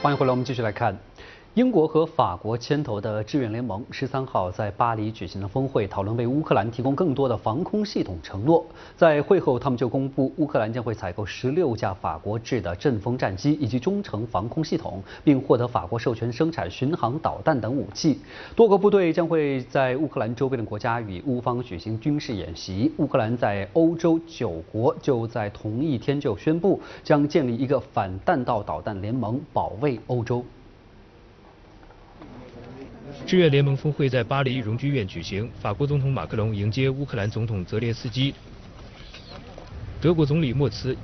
欢迎回来，我们继续来看。英国和法国牵头的支援联盟13号在巴黎举行的峰会，讨论为乌克兰提供更多的防空系统承诺。在会后，他们就公布乌克兰将会采购16架法国制的阵风战机以及中程防空系统，并获得法国授权生产巡航导弹等武器。多个部队将会在乌克兰周边的国家与乌方举行军事演习。乌克兰在欧洲9国就在同一天就宣布将建立一个反弹道导弹联盟，保卫欧洲。 支援联盟峰会在巴黎荣军院举行，法国总统马克龙迎接乌克兰总统泽连斯基，德国总理默茨、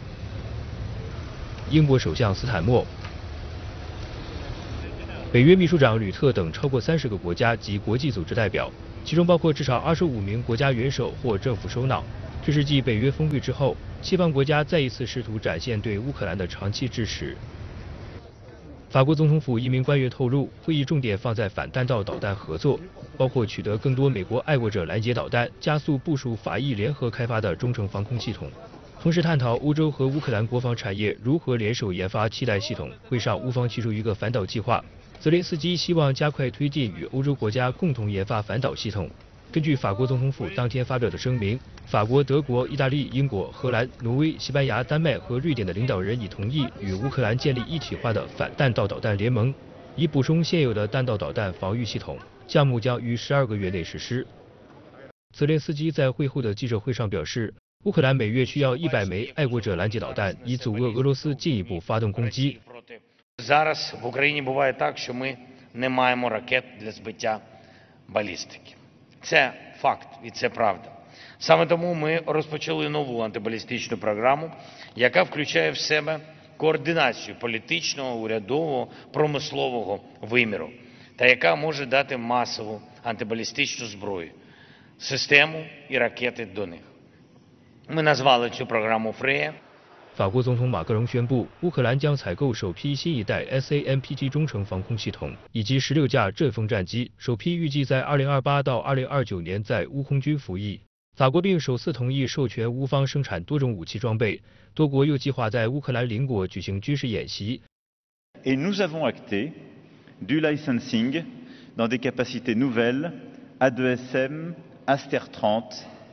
英国首相斯坦默、北约秘书长吕特等超过30个国家及国际组织代表，其中包括至少25名国家元首或政府首脑。这是继北约峰会之后，西方国家再一次试图展现对乌克兰的长期支持。法国总统府一名官员透露，会议重点放在反弹道导弹合作，包括取得更多美国爱国者拦截导弹，加速部署法意联合开发的中程防空系统，同时探讨欧洲和乌克兰国防产业如何联手研发替代系统。会上，乌方提出一个反导计划，泽连斯基希望加快推进与欧洲国家共同研发反导系统。根据法国总统府当天发表的声明，法国、德国、意大利、英国、荷兰、挪威、西班牙、丹麦和瑞典的领导人已同意与乌克兰建立一体化的反弹道导弹联盟，以补充现有的弹道导弹防御系统。项目将于12个月内实施。泽连斯基在会后的记者会上表示，乌克兰每月需要100枚爱国者拦截导弹，以阻遏俄罗斯进一步发动攻击。 Зараз в Україні буває так, що ми не маємо ракет для збиття балістики. Це факт і це правда. Саме тому ми розпочали нову антибалістичну програму, яка включає в себе координацію політичного, урядового, промислового виміру, та яка може дати масову антибалістичну зброю, систему і ракети до них. Ми назвали цю програму «Фрея». 法国总统马克龙宣布，乌克兰将采购首批新一代 SAMPT 中程防空系统以及16架阵风战机，首批预计在2028到2029年在乌空军服役。法国并首次同意授权乌方生产多种武器装备，多国又计划在乌克兰邻国举行军事演习。 Et nous avons acté du licensing dans des capacités nouvelles A2SM, Aster 30,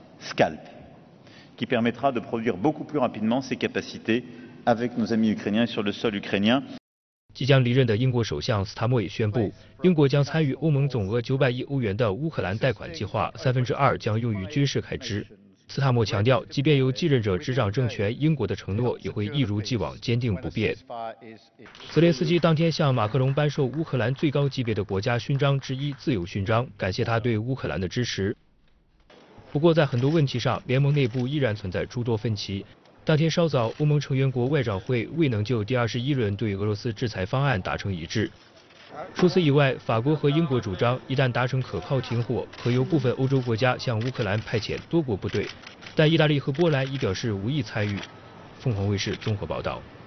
Scalp.qui permettra de produire beaucoup plus rapidement ces capacités avec nos amis ukrainiens sur le sol ukrainien. 即将离任的英国首相斯塔默也宣布，英国将参与欧盟总额900亿欧元的乌克兰贷款计划，2/3将用于军事开支。斯塔默强调，即便由继任者执掌政权，英国的承诺也会一如既往坚定不变。泽连斯基当天向马克龙颁授乌克兰最高级别的国家勋章之一——自由勋章，感谢他对乌克兰的支持。不过，在很多问题上，联盟内部依然存在诸多分歧。当天稍早，欧盟成员国外长会未能就第21轮对俄罗斯制裁方案达成一致。除此以外，法国和英国主张，一旦达成可靠停火，可由部分欧洲国家向乌克兰派遣多国部队，但意大利和波兰已表示无意参与。凤凰卫视综合报道。